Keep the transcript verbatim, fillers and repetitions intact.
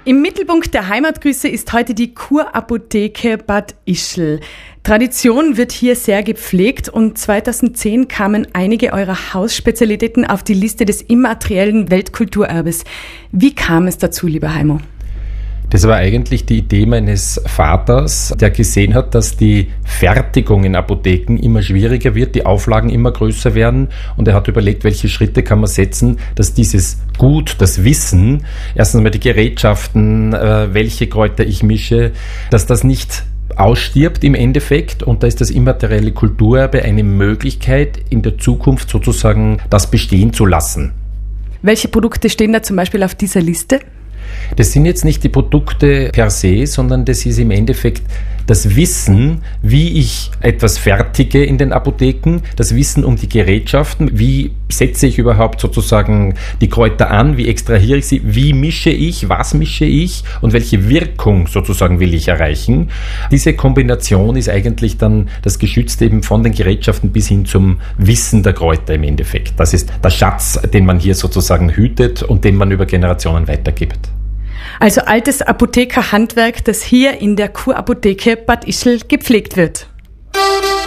Im Mittelpunkt der Heimatgrüße ist heute die Kurapotheke Bad Ischl. Tradition wird hier sehr gepflegt und zweitausendzehn kamen einige eurer Hausspezialitäten auf die Liste des immateriellen Weltkulturerbes. Wie kam es dazu, lieber Heimo? Das war eigentlich die Idee meines Vaters, der gesehen hat, dass die Fertigung in Apotheken immer schwieriger wird, die Auflagen immer größer werden, und er hat überlegt, welche Schritte kann man setzen, dass dieses Gut, das Wissen, erstens mal die Gerätschaften, äh, welche Kräuter ich mische, dass das nicht ausstirbt im Endeffekt, und da ist das immaterielle Kulturerbe eine Möglichkeit, in der Zukunft sozusagen das bestehen zu lassen. Welche Produkte stehen da zum Beispiel auf dieser Liste? Das sind jetzt nicht die Produkte per se, sondern das ist im Endeffekt das Wissen, wie ich etwas fertige in den Apotheken, das Wissen um die Gerätschaften, wie setze ich überhaupt sozusagen die Kräuter an, wie extrahiere ich sie, wie mische ich, was mische ich und welche Wirkung sozusagen will ich erreichen. Diese Kombination ist eigentlich dann das Geschützte eben von den Gerätschaften bis hin zum Wissen der Kräuter im Endeffekt. Das ist der Schatz, den man hier sozusagen hütet und den man über Generationen weitergibt. Also altes Apothekerhandwerk, das hier in der Kurapotheke Bad Ischl gepflegt wird.